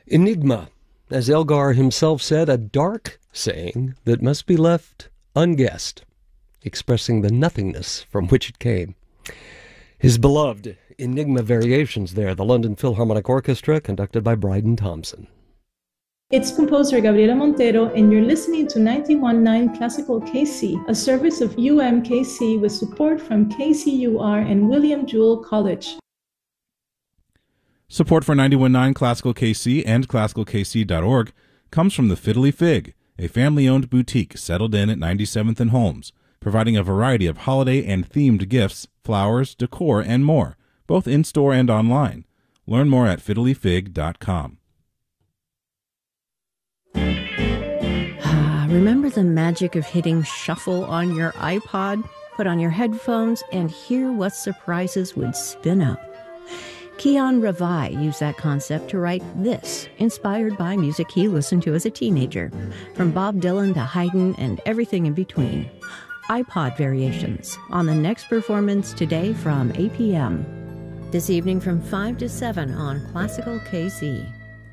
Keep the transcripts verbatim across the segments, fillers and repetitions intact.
Enigma, as Elgar himself said, a dark saying that must be left unguessed, expressing the nothingness from which it came. His beloved Enigma Variations there, the London Philharmonic Orchestra, conducted by Bryden Thompson. It's composer Gabriela Montero, and you're listening to ninety-one point nine Classical K C, a service of U M K C with support from K C U R and William Jewell College. Support for ninety-one point nine Classical K C and classical k c dot org comes from the Fiddly Fig, a family-owned boutique settled in at ninety-seventh and Holmes, providing a variety of holiday and themed gifts, flowers, decor, and more, both in-store and online. Learn more at fiddly fig dot com. Remember the magic of hitting shuffle on your iPod? Put on your headphones and hear what surprises would spin up. Keon Ravai used that concept to write this, inspired by music he listened to as a teenager, from Bob Dylan to Haydn and everything in between. iPod Variations, on the next performance today from eight p.m. This evening from five to seven on Classical K C.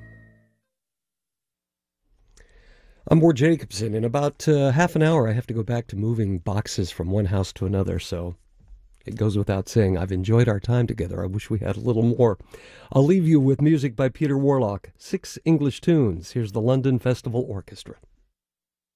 I'm Ward Jacobson. In about uh, half an hour, I have to go back to moving boxes from one house to another, so it goes without saying I've enjoyed our time together. I wish we had a little more. I'll leave you with music by Peter Warlock, six English tunes. Here's the London Festival Orchestra.